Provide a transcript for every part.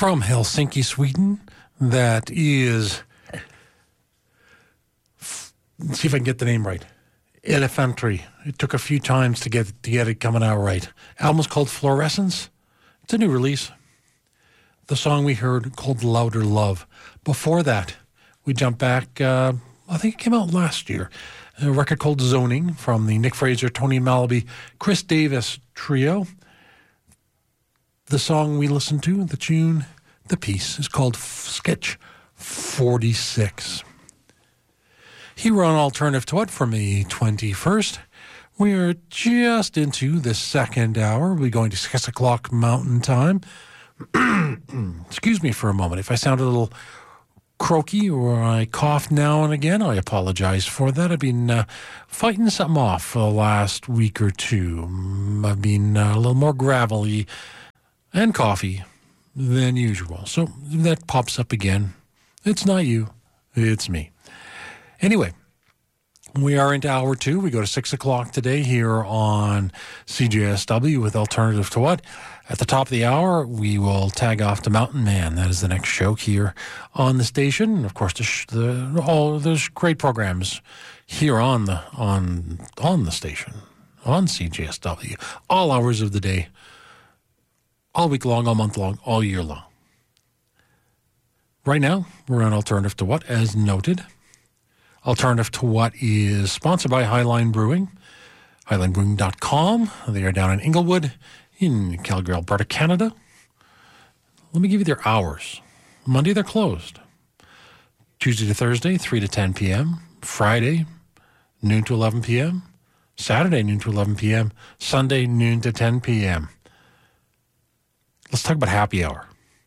from Helsinki, Sweden. That is, let's see if I can get the name right. Elefantry. It took a few times to get it coming out right. Album's called Fluorescence. It's a new release. The song we heard called Louder Love. Before that, we jump back, I think it came out last year. A record called Zoning from the Nick Fraser, Tony Malaby, Chris Davis trio. The song we listened to, the tune, the piece, is called Sketch 46. Here on Alternative to What from the 21st, we are just into the second hour. We're going to 6 o'clock Mountain Time. Excuse me for a moment. If I sound a little croaky or I cough now and again, I apologize for that. I've been fighting something off for the last week or two. I've been a little more gravelly and coffee than usual. So that pops up again. It's not you, it's me. Anyway, we are into hour two. We go to 6 o'clock today here on CJSW with Alternative to What. At the top of the hour, we will tag off to Mountain Man. That is the next show here on the station. And of course, there's great programs here on the station, on CJSW, all hours of the day, all week long, all month long, all year long. Right now, we're on Alternative to What, as noted. Alternative to What is sponsored by Highline Brewing, highlinebrewing.com. They are down in Inglewood, in Calgary, Alberta, Canada. Let me give you their hours. Monday, they're closed. Tuesday to Thursday, 3 to 10 p.m. Friday, noon to 11 p.m. Saturday, noon to 11 p.m. Sunday, noon to 10 p.m. Let's talk about happy hour.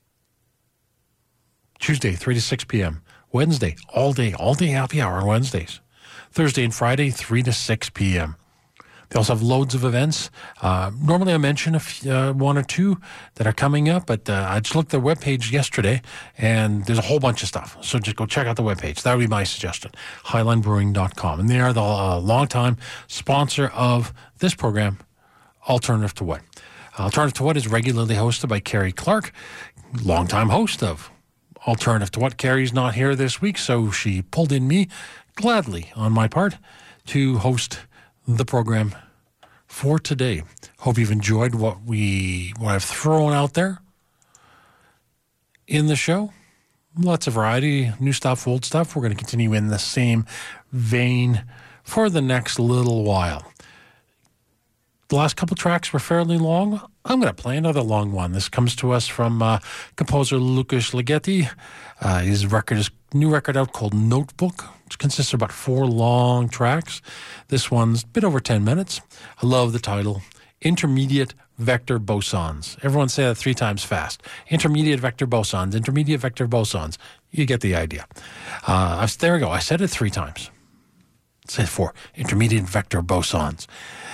Tuesday, 3 to 6 p.m. Wednesday, all day happy hour on Wednesdays. Thursday and Friday, 3 to 6 p.m. They also have loads of events. Normally I mention one or two that are coming up, but I just looked at their webpage yesterday, and there's a whole bunch of stuff. So just go check out the webpage. That would be my suggestion, highlinebrewing.com. And they are the longtime sponsor of this program, Alternative to What. Alternative to What is regularly hosted by Carrie Clark, longtime host of Alternative to What. Carrie's not here this week, so she pulled in me gladly on my part to host the program for today. Hope you've enjoyed what I've thrown out there in the show. Lots of variety, new stuff, old stuff. We're going to continue in the same vein for the next little while. The last couple tracks were fairly long. I'm going to play another long one. This comes to us from composer Lucas Ligeti. His new record out called Notebook, which consists of about 4 long tracks. This one's a bit over 10 minutes. I love the title, Intermediate Vector Bosons. Everyone say that 3 times fast. Intermediate Vector Bosons, Intermediate Vector Bosons. You get the idea. There we go. I said it 3 times. It said 4. Intermediate Vector Bosons.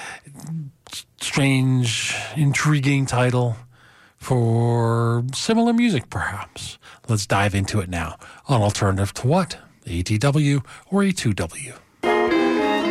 Strange, intriguing title for similar music, perhaps. Let's dive into it now on Alternative to What? ATW or A2W?